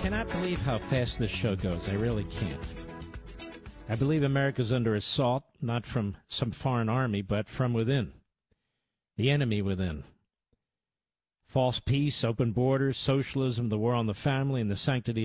cannot believe how fast this show goes. I really can't. I believe America's under assault, not from some foreign army, but from within. The enemy within. False peace, open borders, socialism, the war on the family, and the sanctity